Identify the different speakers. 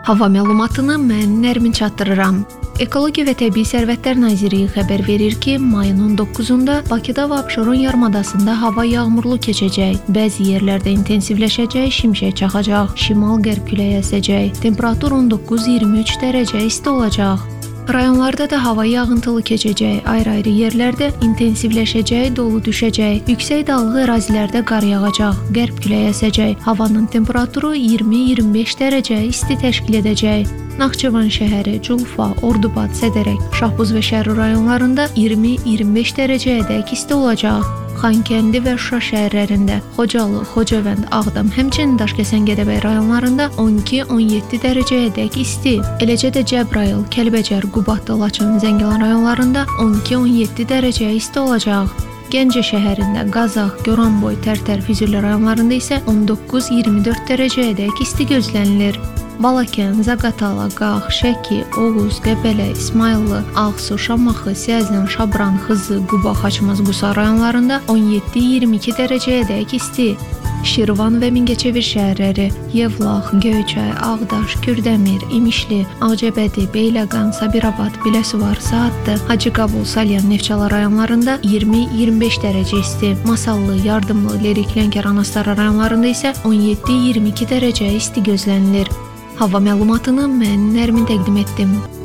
Speaker 1: Hava məlumatını mən Nərmin çatdırıram. Ekologiya və Təbii Sərvətlər Nazirliyi xəbər verir ki, mayın 19-da Bakıda və Abşeron yarımadasında hava yağmurlu keçəcək. Bəzi yerlərdə intensivləşəcək, şimşək çaxacaq, şimal-qərb küləyi əsəcək. Temperatur 19-23 dərəcə isti olacaq. Rayonlarda da hava yağıntılı keçəcək, ayrı-ayrı yerlərdə intensivləşəcək, dolu düşəcək, yüksək dağlıq ərazilərdə qar yağacaq, qərb küləyi əsəcək, havanın temperaturu 20-25 dərəcə isti təşkil edəcək. Naxçıvan şəhəri, Culfa, Ordubad, Sədərək, Şahbuz və Şərur rayonlarında 20-25 dərəcəyədək isti olacaq. Xankəndi və Şuşa şəhərlərində, Xocalı, Xocavənd, Ağdam, həmçinin Daşkəsən, Gədəbəy rayonlarında 12-17 dərəcəyədək isti. Eləcə də Cəbrayıl, Kəlbəcər, Qubadlı, Laçın, Zəngilan rayonlarında 12-17 dərəcə isti olacaq. Gəncə şəhərində, Qazax, Goranboy, Tərtər, Füzuli rayonlarında isə 19-24 dərəcəyədək isti gözlənilir. Balakən, Zaqatala, Qax, Şəki, Oğuz, Qəbələ, İsmayıllı, Ağsu, Şamaxı, Siyəzən, Şabran, Xızı, Quba, Xaçmaz, Qusar rayonlarında 17-22 dərəcəyədək isti. Şirvan və Mingəçevir şəhərləri, Yevlax, Göyçay, Ağdaş, Kürdəmir, İmişli, Ağcabədi, Beyləqan, Sabirabad, Biləsuvar, Saatlı, Hacıqabul, Salyan, Neftçala rayonlarında 20-25 dərəcə isti. Masallı, Yardımlı, Lerik, Lənkəran, Astara rayonlarında isə 17-22 dərəcə isti gözlənilir. Hava məlumatını mən Nərmin təqdim etdim.